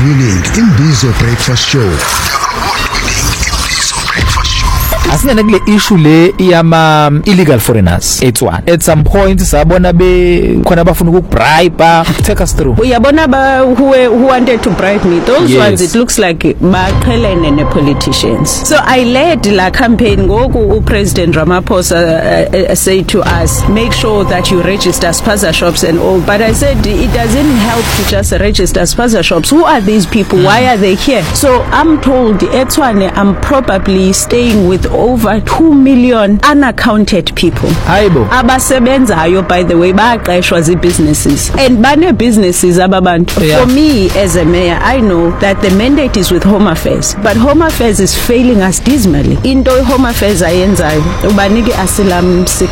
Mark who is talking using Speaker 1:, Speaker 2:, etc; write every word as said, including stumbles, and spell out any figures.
Speaker 1: award-winning Imbizo Breakfast Show. The award-winning Imbizo Breakfast Show.
Speaker 2: Asingena kule issue le yama illegal foreigners etswana. At some point sabona be khona bafuna ukubribe. Take us through.
Speaker 3: Uyabona ba who who wanted to bribe me. Those
Speaker 2: yes.
Speaker 3: ones it looks like baqhelene ne politicians. So I led la campaign ngoku uPresident Ramaphosa uh, uh, said to us, make sure that you register spaza shops and all. But I said it doesn't help to just register spaza shops. Who are these people? Mm. Why are they here? So I'm told Etswane I'm probably staying with over two million unaccounted people.
Speaker 2: Hayibo.
Speaker 3: Abasebenzayo by the way baqeshwa zi businesses and bane businesses ababantu.
Speaker 2: Yeah.
Speaker 3: For me as a mayor I know that the mandate is with Home Affairs, but Home Affairs is failing us dismally. Into Home Affairs ayenzayo ubanike asylum